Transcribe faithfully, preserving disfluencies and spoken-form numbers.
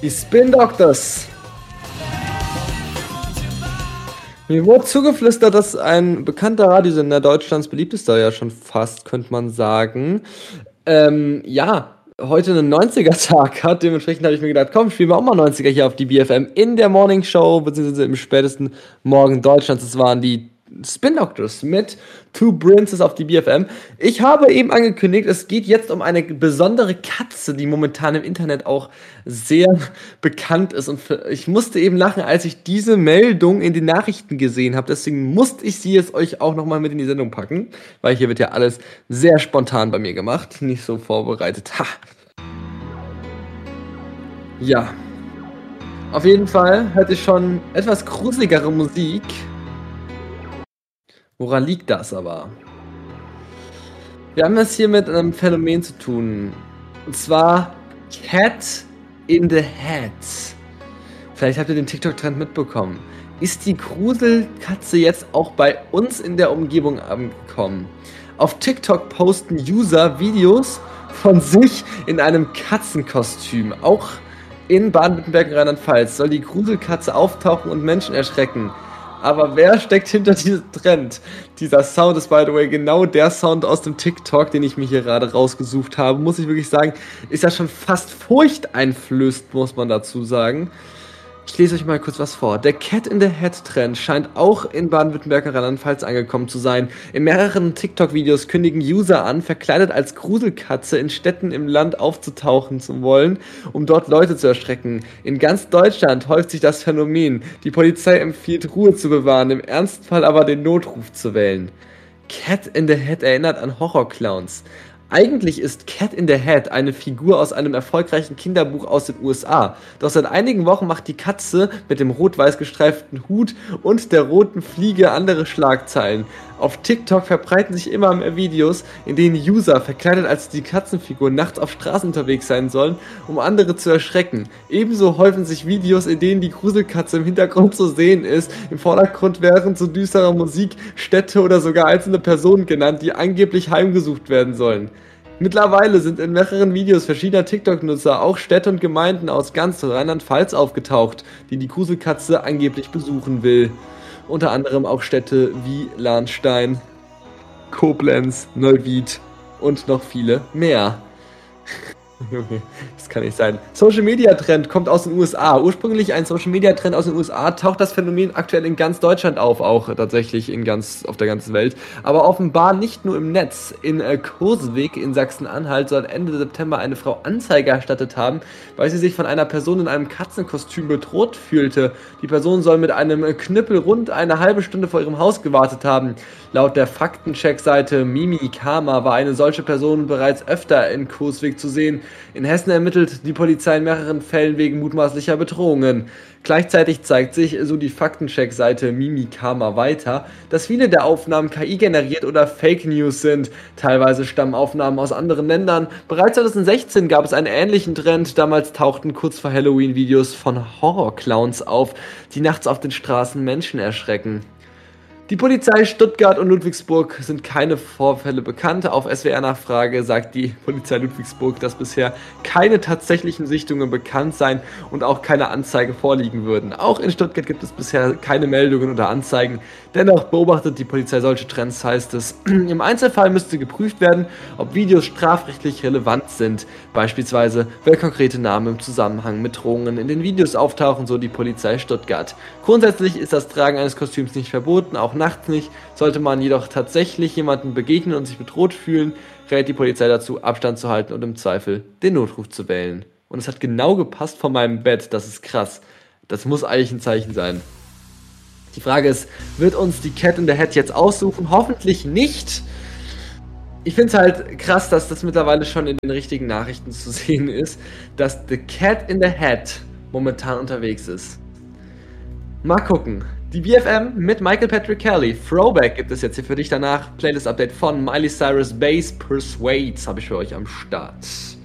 Die Spin Doctors. Mir wurde zugeflüstert, dass ein bekannter Radiosender, Deutschlands beliebtester ja schon fast, könnte man sagen, ähm, ja, heute einen neunziger-Tag hat. Dementsprechend habe ich mir gedacht, komm, spielen wir auch mal neunziger hier auf die B F M in der Morning Show, beziehungsweise im spätesten Morgen Deutschlands. Das waren die Spin Doctors mit Two Princes auf die B F M. Ich habe eben angekündigt, es geht jetzt um eine besondere Katze, die momentan im Internet auch sehr bekannt ist. Und ich musste eben lachen, als ich diese Meldung in den Nachrichten gesehen habe. Deswegen musste ich sie jetzt euch auch nochmal mit in die Sendung packen, weil hier wird ja alles sehr spontan bei mir gemacht, nicht so vorbereitet. Ha! Ja. Auf jeden Fall hörte ich schon etwas gruseligere Musik. Woran liegt das aber? Wir haben es hier mit einem Phänomen zu tun. Und zwar Cat in the Hat. Vielleicht habt ihr den TikTok-Trend mitbekommen. Ist die Gruselkatze jetzt auch bei uns in der Umgebung angekommen? Auf TikTok posten User Videos von sich in einem Katzenkostüm. Auch in Baden-Württemberg und Rheinland-Pfalz soll die Gruselkatze auftauchen und Menschen erschrecken. Aber wer steckt hinter diesem Trend? Dieser Sound ist, by the way, genau der Sound aus dem TikTok, den ich mir hier gerade rausgesucht habe. Muss ich wirklich sagen, ist ja schon fast furchteinflößend, muss man dazu sagen. Ich lese euch mal kurz was vor. Der Cat in the Hat Trend scheint auch in Baden-Württemberg und Rheinland-Pfalz angekommen zu sein. In mehreren TikTok-Videos kündigen User an, verkleidet als Gruselkatze in Städten im Land aufzutauchen zu wollen, um dort Leute zu erschrecken. In ganz Deutschland häuft sich das Phänomen. Die Polizei empfiehlt, Ruhe zu bewahren, im Ernstfall aber den Notruf zu wählen. Cat in the Hat erinnert an Horrorclowns. Eigentlich ist Cat in the Hat eine Figur aus einem erfolgreichen Kinderbuch aus den U S A. Doch seit einigen Wochen macht die Katze mit dem rot-weiß gestreiften Hut und der roten Fliege andere Schlagzeilen. Auf TikTok verbreiten sich immer mehr Videos, in denen User verkleidet als die Katzenfigur nachts auf Straßen unterwegs sein sollen, um andere zu erschrecken. Ebenso häufen sich Videos, in denen die Gruselkatze im Hintergrund zu sehen ist. Im Vordergrund wären zu düsterer Musik Städte oder sogar einzelne Personen genannt, die angeblich heimgesucht werden sollen. Mittlerweile sind in mehreren Videos verschiedener TikTok-Nutzer auch Städte und Gemeinden aus ganz Rheinland-Pfalz aufgetaucht, die die Gruselkatze angeblich besuchen will. Unter anderem auch Städte wie Lahnstein, Koblenz, Neuwied und noch viele mehr. Das kann nicht sein. Social Media Trend kommt aus den U S A. Ursprünglich ein Social Media Trend aus den U S A, taucht das Phänomen aktuell in ganz Deutschland auf, auch tatsächlich in ganz, auf der ganzen Welt. Aber offenbar nicht nur im Netz. In äh, Kursweg in Sachsen-Anhalt soll Ende September eine Frau Anzeige erstattet haben, weil sie sich von einer Person in einem Katzenkostüm bedroht fühlte. Die Person soll mit einem Knüppel rund eine halbe Stunde vor ihrem Haus gewartet haben. Laut der Faktencheck-Seite Mimikama war eine solche Person bereits öfter in Kursweg zu sehen. In Hessen ermittelt die Polizei in mehreren Fällen wegen mutmaßlicher Bedrohungen. Gleichzeitig zeigt sich, so die Faktencheck-Seite Mimikama weiter, dass viele der Aufnahmen K I generiert oder Fake News sind. Teilweise stammen Aufnahmen aus anderen Ländern. Bereits zwanzig sechzehn gab es einen ähnlichen Trend. Damals tauchten kurz vor Halloween Videos von Horrorclowns auf, die nachts auf den Straßen Menschen erschrecken. Die Polizei Stuttgart und Ludwigsburg sind keine Vorfälle bekannt. Auf S W R-Nachfrage sagt die Polizei Ludwigsburg, dass bisher keine tatsächlichen Sichtungen bekannt seien und auch keine Anzeige vorliegen würden. Auch in Stuttgart gibt es bisher keine Meldungen oder Anzeigen. Dennoch beobachtet die Polizei solche Trends, heißt es. Im Einzelfall müsste geprüft werden, ob Videos strafrechtlich relevant sind. Beispielsweise, weil konkrete Namen im Zusammenhang mit Drohungen in den Videos auftauchen, so die Polizei Stuttgart. Grundsätzlich ist das Tragen eines Kostüms nicht verboten, auch nachts nicht. Sollte man jedoch tatsächlich jemandem begegnen und sich bedroht fühlen, rät die Polizei dazu, Abstand zu halten und im Zweifel den Notruf zu wählen. Und es hat genau gepasst vor meinem Bett, das ist krass. Das muss eigentlich ein Zeichen sein. Die Frage ist, wird uns die Cat in the Hat jetzt aussuchen? Hoffentlich nicht. Ich finde es halt krass, dass das mittlerweile schon in den richtigen Nachrichten zu sehen ist, dass The Cat in the Hat momentan unterwegs ist. Mal gucken. Die B F M mit Michael Patrick Kelly. Throwback gibt es jetzt hier für dich danach. Playlist-Update von Miley Cyrus, Bass Persuades habe ich für euch am Start.